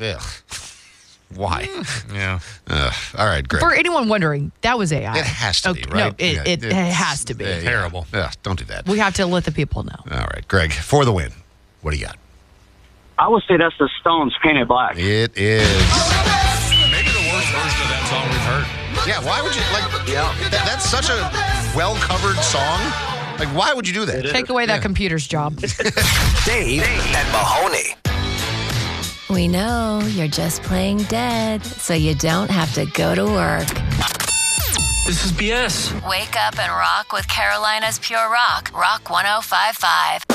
Ugh. Why? Yeah. All right, Greg. For anyone wondering, that was AI. It has to be, Okay, right? No, it has to be. Terrible. Yeah, don't do that. We have to let the people know. All right, Greg, for the win. What do you got? I would say that's the Stones Painted Black. It is. Maybe the worst version of that song we've heard. Yeah, why would you, that's such a well-covered song. Like, why would you do that? Take away that computer's job. Dave and Mahoney. We know you're just playing dead, so you don't have to go to work. This is BS. Wake up and rock with Carolina's Pure Rock, Rock 105.5.